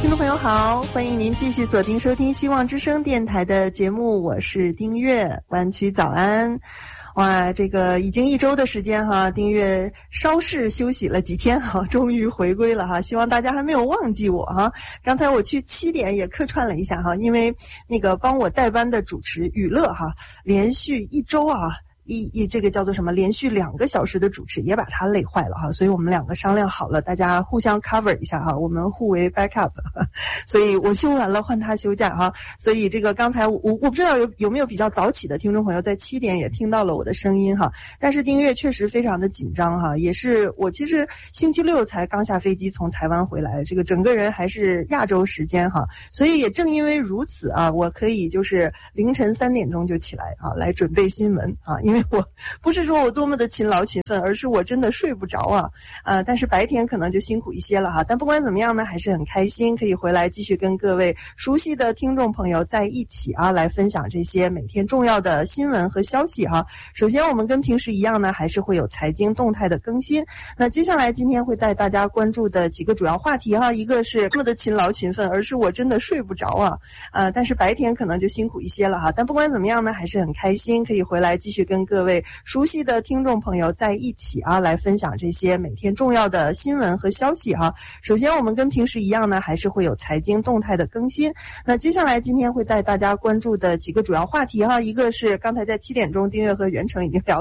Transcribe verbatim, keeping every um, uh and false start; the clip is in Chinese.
听众朋友好，欢迎您继续锁定收听希望之声电台的节目，我是丁月，湾区早安。哇，这个已经一周的时间哈，丁月稍事休息了几天哈，终于回归了哈，希望大家还没有忘记我哈。刚才我去七点也客串了一下哈，因为那个帮我代班的主持雨乐哈，连续一周啊。一一这个叫做什么？连续两个小时的主持也把他累坏了哈，所以我们两个商量好了，大家互相 cover 一下哈，我们互为 backup。所以我休完了，换他休假哈。所以这个刚才我我不知道有有没有比较早起的听众朋友在七点也听到了我的声音哈，但是丁月确实非常的紧张哈，也是我其实星期六才刚下飞机从台湾回来，这个整个人还是亚洲时间哈，所以也正因为如此啊，我可以就是凌晨三点钟就起来啊，来准备新闻啊，因为我不是说我多么的勤劳勤奋，而是我真的睡不着啊，呃，但是白天可能就辛苦一些了哈。但不管怎么样呢，还是很开心可以回来继续跟各位熟悉的听众朋友在一起啊，来分享这些每天重要的新闻和消息哈。首先我们跟平时一样呢，还是会有财经动态的更新。那接下来今天会带大家关注的几个主要话题哈，一个是多么的勤劳勤奋，而是我真的睡不着啊，呃，但是白天可能就辛苦一些了哈。但不管怎么样呢，还是很开心可以回来继续跟各位熟悉的听众朋友在一起啊，来分享这些每天重要的新闻和消息哈。首先我们跟平时一样呢，还是会有财经动态的更新。那接下来今天会带大家关注的几个主要话题哈，一个是刚才在七点钟丁月和袁成已经聊